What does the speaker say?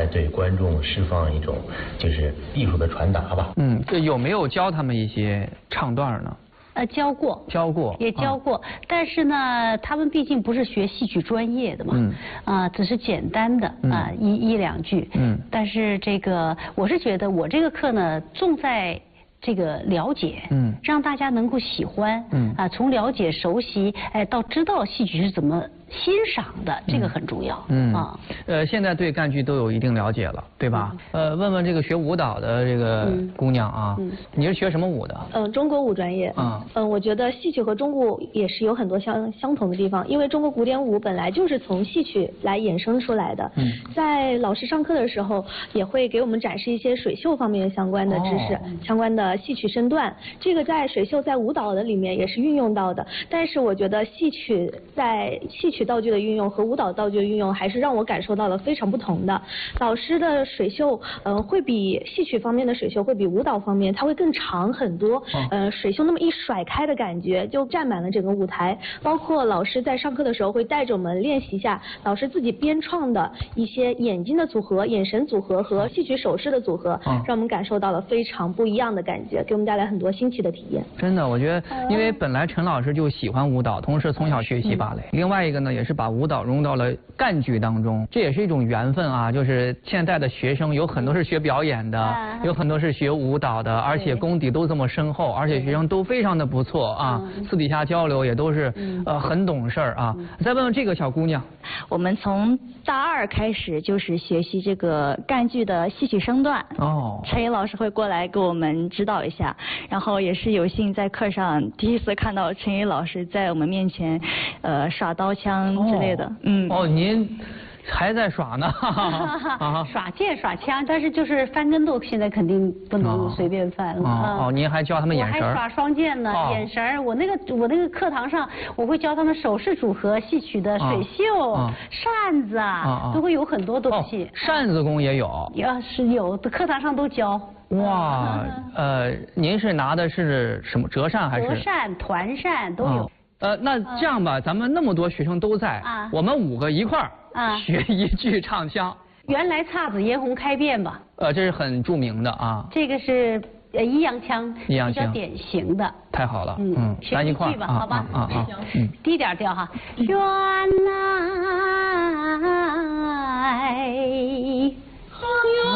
对观众释放一种就是艺术的传达吧。 这有没有教他们一些唱段呢？ 教过，也教过，但是呢，他们毕竟不是学戏曲专业的嘛，只是简单的一两句，但是这个我是觉得我这个课呢，重在这个了解，让大家能够喜欢，从了解熟悉，到知道戏曲是怎么欣赏的，这个很重要， 现在对赣剧都有一定了解了，对吧？问问这个学舞蹈的这个姑娘啊，你是学什么舞的？ 中国舞专业。我觉得戏曲和中国舞也是有很多相同的地方，因为中国古典舞本来就是从戏曲来衍生出来的。在老师上课的时候，也会给我们展示一些水袖方面相关的知识，相关的戏曲身段。这个在水袖在舞蹈的里面也是运用到的，但是我觉得戏曲道具的运用和舞蹈道具的运用还是让我感受到了非常不同的。老师的水袖，会比戏曲方面的水袖会比舞蹈方面它会更长很多。水袖那么一甩开的感觉就占满了整个舞台。包括老师在上课的时候会带着我们练习一下老师自己编创的一些眼睛的组合、眼神组合和戏曲手势的组合，让我们感受到了非常不一样的感觉，给我们带来很多新奇的体验。 真的，我觉得因为本来陈老师就喜欢舞蹈，同时从小学习芭蕾，另外一个呢也是把舞蹈融入到了赣剧当中，这也是一种缘分啊。就是现在的学生有很多是学表演的，有很多是学舞蹈的，而且功底都这么深厚，而且学生都非常的不错啊，私底下交流也都是很懂事儿啊。再问问这个小姑娘， 我们从大2开始就是学习这个赣剧的戏曲身段，陈怡老师会过来给我们指导一下，然后也是有幸在课上第一次看到陈怡老师在我们面前耍刀枪之类的。 您还在耍呢？ 耍剑耍枪，但是就是翻跟斗，现在肯定不能随便翻了。 您还教他们眼神？ 我还耍双剑呢，眼神。我那个课堂上，我会教他们手势组合、戏曲的水袖、扇子都会有很多东西。 扇子功也有？ 是有，课堂上都教。 哇，您是拿的是什么折扇还是？ 折扇、团扇都有。 那这样吧，咱们那么多学生都在，我们5个一块儿学一句唱腔。 原来姹紫嫣红开遍吧。 这是很著名的啊。 这个是弋阳腔，比较典型的。 太好了， 学一句吧，好吧。低点调哈。原来